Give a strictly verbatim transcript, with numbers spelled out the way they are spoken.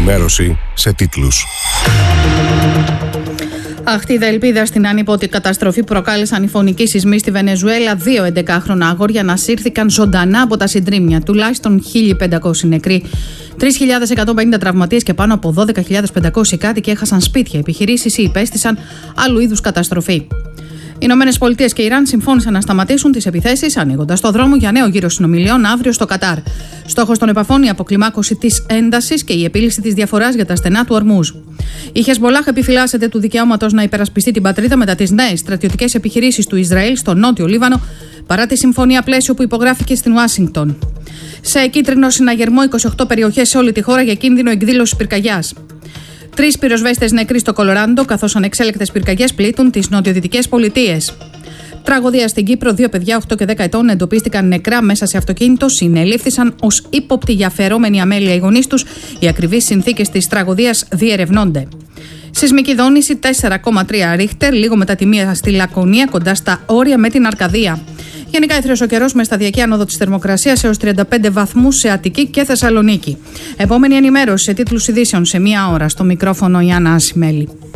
ενημέρωση σε τίτλους. Αχτίδα ελπίδα στην ανίποτη καταστροφή που προκάλεσαν οι φωνικοί σεισμοί στη Βενεζουέλα. Δύο εντεκάχρονα αγόρια ανασύρθηκαν ζωντανά από τα συντρίμμια. Τουλάχιστον χίλια πεντακόσιοι νεκροί, τρεις χιλιάδες εκατόν πενήντα τραυματίες και πάνω από δώδεκα χιλιάδες πεντακόσιοι κάτοικοι έχασαν σπίτια, επιχειρήσεις ή υπέστησαν άλλου είδους καταστροφή. Οι Ηνωμένες Πολιτείες και Ιράν συμφώνησαν να σταματήσουν τις επιθέσεις, ανοίγοντας το δρόμο για νέο γύρο συνομιλιών αύριο στο Κατάρ. Στόχος των επαφών η αποκλιμάκωση της έντασης και η επίλυση της διαφοράς για τα στενά του Ορμούζ. Η Χεσμολάχ επιφυλάσσεται του δικαιώματος να υπερασπιστεί την πατρίδα μετά τις νέες στρατιωτικές επιχειρήσεις του Ισραήλ στο νότιο Λίβανο, παρά τη συμφωνία πλαίσιο που υπογράφηκε στην Ουάσιγκτον. Σε κίτρινο συναγερμό είκοσι οκτώ περιοχές σε όλη τη χώρα για κίνδυνο εκδήλωσης πυρκαγιάς. Τρεις πυροσβέστες νεκροί στο Κολοράντο, καθώς ανεξέλεκτες πυρκαγιές πλήττουν τις νοτιοδυτικές πολιτείες. Τραγωδία στην Κύπρο, δύο παιδιά οκτώ και δέκα ετών εντοπίστηκαν νεκρά μέσα σε αυτοκίνητο, συνελήφθησαν ως ύποπτοι για αφαιρόμενη αμέλεια οι γονείς τους. Οι ακριβείς συνθήκες της τραγωδίας διερευνώνται. Σεισμική δόνηση τέσσερα κόμμα τρία ρίχτερ, λίγο μετά τη μία στη Λακωνία, κοντά στα όρια με την Αρκαδία. Γενικά έθριος ο καιρός με σταδιακή άνοδο της θερμοκρασίας έως τριάντα πέντε βαθμούς σε Αττική και Θεσσαλονίκη. Επόμενη ενημέρωση σε τίτλους ειδήσεων σε μία ώρα. Στο μικρόφωνο η Άννα Ασημέλη.